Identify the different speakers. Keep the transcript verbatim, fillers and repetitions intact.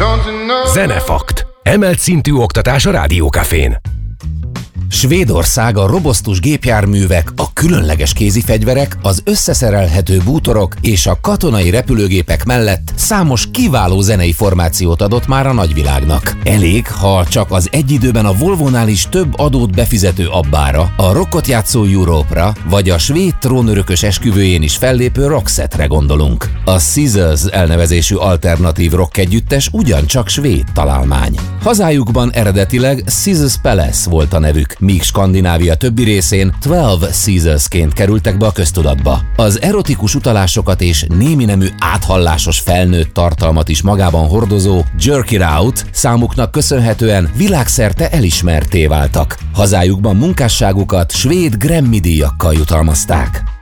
Speaker 1: Zenefakt. Emelt szintű oktatás a Rádiókafén.
Speaker 2: Svédország a robosztus gépjárművek, a különleges kézifegyverek, az összeszerelhető bútorok és a katonai repülőgépek mellett számos kiváló zenei formációt adott már a nagyvilágnak. Elég, ha csak az egy időben a Volvónál is több adót befizető Abbára, a rockot játszó Europra, vagy a svéd trónörökös esküvőjén is fellépő Roxette-re gondolunk. A Scissors elnevezésű alternatív rock együttes ugyancsak svéd találmány. Hazájukban eredetileg Scissors Palace volt a nevük, míg Skandinávia többi részén Twelve Caesarsként kerültek be a köztudatba. Az erotikus utalásokat és némi nemű áthallásos felnőtt tartalmat is magában hordozó Jerk It Out számuknak köszönhetően világszerte elismertté váltak. Hazájukban munkásságukat svéd Grammy-díjakkal jutalmazták.